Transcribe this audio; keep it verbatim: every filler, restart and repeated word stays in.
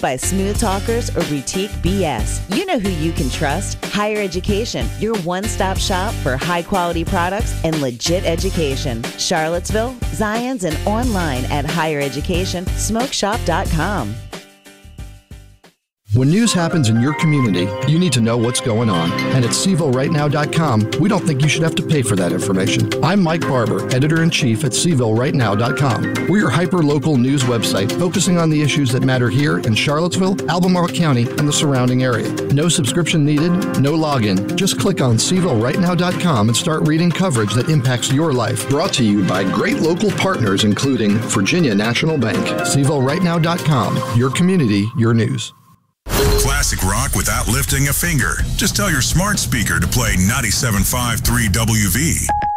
by smooth talkers or boutique B S. You know who you can trust. Higher Education, your one-stop shop for high-quality products and legit education. Charlottesville, Zions, and online at higher education smoke shop dot com. When news happens in your community, you need to know what's going on. And at C V L right now dot com, we don't think you should have to pay for that information. I'm Mike Barber, Editor-in-Chief at C V L right now dot com. We're your hyper-local news website focusing on the issues that matter here in Charlottesville, Albemarle County, and the surrounding area. No subscription needed, no login. Just click on C V L right now dot com and start reading coverage that impacts your life. Brought to you by great local partners including Virginia National Bank. C V L right now dot com. Your community, your news. Classic rock without lifting a finger. Just tell your smart speaker to play ninety-seven point five three W V.